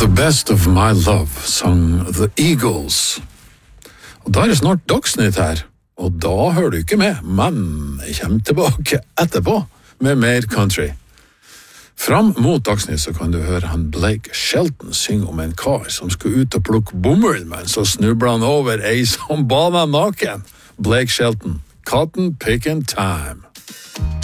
The Best of My Love sang The Eagles. Og da det snart Dagsnytt her, og da hører du ikke med, men jeg kommer tilbake etterpå med mer country. Fram mot Dagsnytt så kan du høre han Blake Shelton synge om en kar som skulle ut og plukke bomull, men så snubler han over ei som bader naken. Blake Shelton, Cotton Picking Time.